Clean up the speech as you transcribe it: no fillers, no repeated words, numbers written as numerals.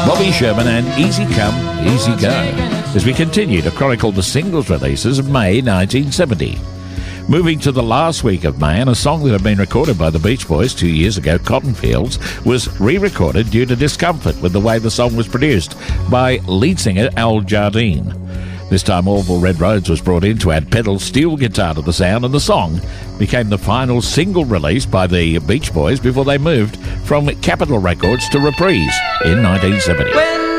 Bobby Sherman and Easy Come, Easy Go, as we continue to chronicle the singles releases of May 1970. Moving to the last week of May, and a song that had been recorded by the Beach Boys 2 years ago, Cotton Fields, was re-recorded due to discomfort with the way the song was produced by lead singer Al Jardine. This time Orville Red Rhodes was brought in to add pedal steel guitar to the sound, and the song became the final single release by the Beach Boys before they moved from Capitol Records to Reprise in 1970.